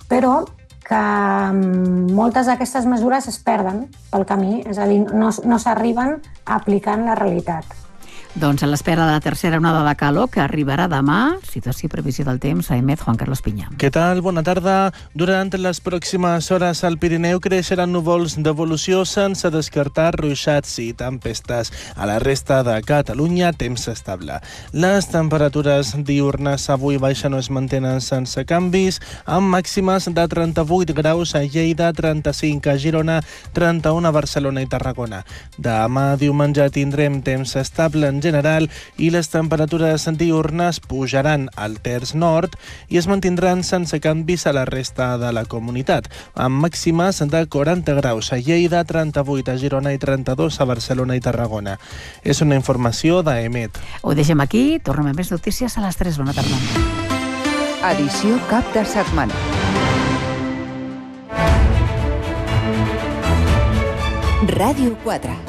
però que moltes d'aquestes mesures es perden pel camí, és a dir, no s'arriben a aplicar en la realitat. Doncs a l'espera de la tercera onada de calor que arribarà demà, situació i previsió del temps, a EMET, Juan Carlos Piña. Què tal? Bona tarda. Durant les pròximes hores al Pirineu creixeran núvols d'evolució sense descartar ruixats i tempestes. A la resta de Catalunya, temps estable. Les temperatures diurnes avui baixen o es mantenen sense canvis, amb màximes de 38 graus a Lleida, 35 a Girona, 31 a Barcelona i Tarragona. Demà diumenge tindrem temps estable en general i les temperatures diurnes pujaran al terç nord i es mantindran sense canvis a la resta de la comunitat, amb màximes de 40 graus a Lleida, 38 a Girona i 32 a Barcelona i Tarragona. És una informació d'EMET. Ho deixem aquí, tornem amb més notícies a les 3. Bona tarda. Edició cap de setmana. Ràdio 4.